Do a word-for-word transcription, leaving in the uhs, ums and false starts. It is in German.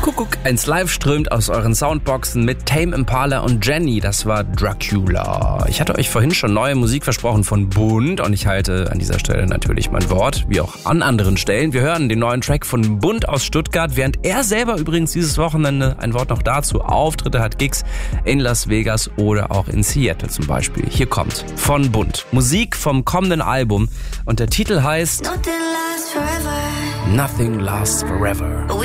Kuckuck, eins live strömt aus euren Soundboxen mit Tame Impala und Jenny. Das war Dracula. Ich hatte euch vorhin schon neue Musik versprochen von Bund und ich halte an dieser Stelle natürlich mein Wort, wie auch an anderen Stellen. Wir hören den neuen Track von Bund aus Stuttgart, während er selber übrigens dieses Wochenende, ein Wort noch dazu, Auftritte hat, Gigs in Las Vegas oder auch in Seattle zum Beispiel. Hier kommt von Bund Musik vom kommenden Album und der Titel heißt Nothing Lasts Forever. Nothing Lasts Forever.